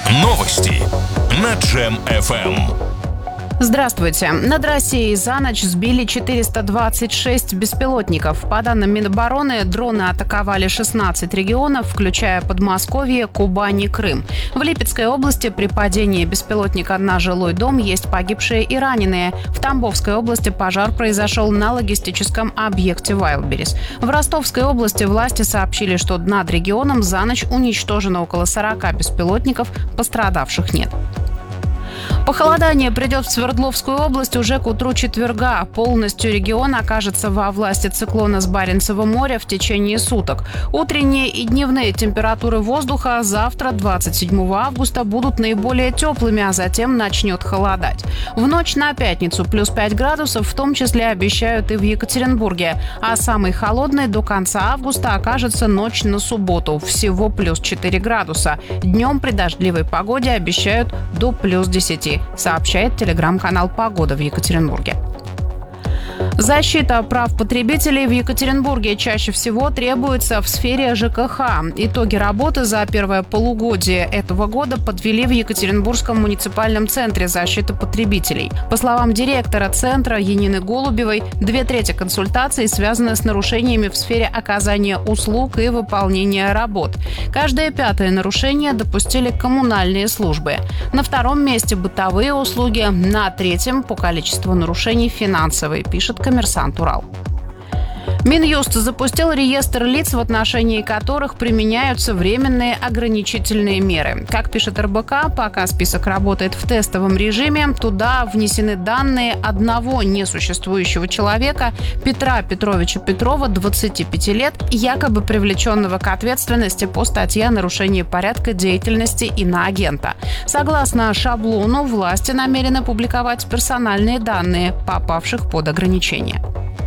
Новости на Джем FM. Здравствуйте. Над Россией за ночь сбили 426 беспилотников. По данным Минобороны, дроны атаковали 16 регионов, включая Подмосковье, Кубань и Крым. В Липецкой области при падении беспилотника на жилой дом есть погибшие и раненые. В Тамбовской области пожар произошел на логистическом объекте Wildberries. В Ростовской области власти сообщили, что над регионом за ночь уничтожено около 40 беспилотников, пострадавших нет. Похолодание придет в Свердловскую область уже к утру четверга. Полностью регион окажется во власти циклона с Баренцева моря в течение суток. Утренние и дневные температуры воздуха завтра, 27 августа, будут наиболее теплыми, а затем начнет холодать. В ночь на пятницу плюс 5 градусов, в том числе обещают и в Екатеринбурге. А самый холодный до конца августа окажется ночь на субботу, всего плюс 4 градуса. Днем при дождливой погоде обещают до плюс 10, сообщает телеграм-канал «Погода» в Екатеринбурге. Защита прав потребителей в Екатеринбурге чаще всего требуется в сфере ЖКХ. Итоги работы за первое полугодие этого года подвели в Екатеринбургском муниципальном центре защиты потребителей. По словам директора центра Янины Голубевой, 2/3 консультаций связаны с нарушениями в сфере оказания услуг и выполнения работ. Каждое 5-е нарушение допустили коммунальные службы. На 2-м месте бытовые услуги, на 3-м по количеству нарушений финансовые, пишет «Коммерсант Урал». Минюст запустил реестр лиц, в отношении которых применяются временные ограничительные меры. Как пишет РБК, пока список работает в тестовом режиме, туда внесены данные одного несуществующего человека, Петра Петровича Петрова, 25 лет, якобы привлеченного к ответственности по статье о нарушении порядка деятельности иноагента. Согласно шаблону, власти намерены публиковать персональные данные попавших под ограничения.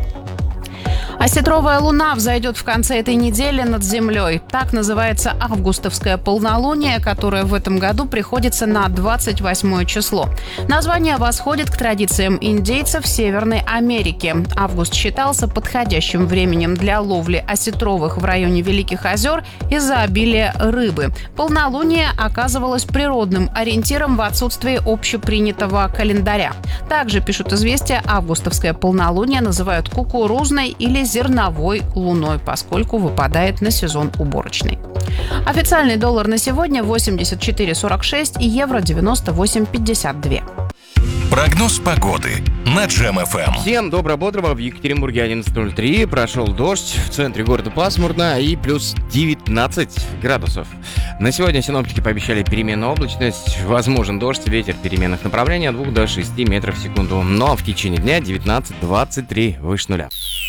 Осетровая луна взойдет в конце этой недели над землей. Так называется августовское полнолуние, которое в этом году приходится на 28 число. Название восходит к традициям индейцев Северной Америки. Август считался подходящим временем для ловли осетровых в районе Великих озер из-за обилия рыбы. Полнолуние оказывалось природным ориентиром в отсутствии общепринятого календаря. Также, пишут «Известия», августовское полнолуние называют кукурузной или зерновой луной, поскольку выпадает на сезон уборочный. Официальный доллар на сегодня 84,46 и евро 98,52. Прогноз погоды на Джем FM. Всем доброго-бодрого. В Екатеринбурге 11:03. Прошел дождь. В центре города пасмурно и плюс 19 градусов. На сегодня синоптики пообещали переменную облачность. Возможен дождь, ветер переменных направлений от 2 до 6 метров в секунду. Но в течение дня 19-23 выше нуля.